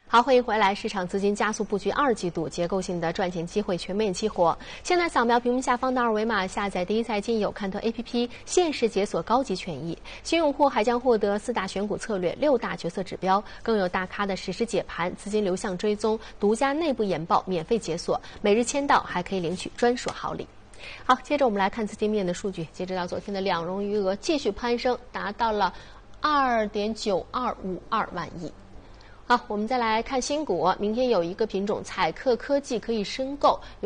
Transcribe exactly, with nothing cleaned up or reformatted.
好，欢迎回来。市场资金加速布局二季度结构性的赚钱机会全面激活。现在扫描屏幕下方的二维码，下载第一财经有看头 A P P， 限时解锁高级权益。新用户还将获得四大选股策略、六大决策指标，更有大咖的实时解盘、资金流向追踪、独家内部研报免费解锁，每日签到还可以领取专属好礼。好，接着我们来看资金面的数据。截止到昨天的两融余额继续攀升，达到了二点九二五二万亿。好，我们再来看新股。明天有一个品种彩克科技可以申购。